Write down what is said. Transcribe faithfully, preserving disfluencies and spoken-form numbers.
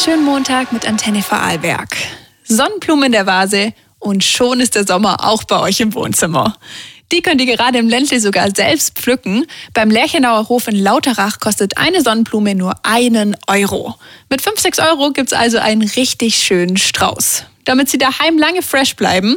schönen Montag mit Antenne Vorarlberg. Sonnenblumen in der Vase und schon ist der Sommer auch bei euch im Wohnzimmer. Die könnt ihr gerade im Ländle sogar selbst pflücken. Beim Lerchenauer Hof in Lauterach kostet eine Sonnenblume nur einen Euro. Mit fünf, sechs Euro gibt's also einen richtig schönen Strauß. Damit sie daheim lange fresh bleiben,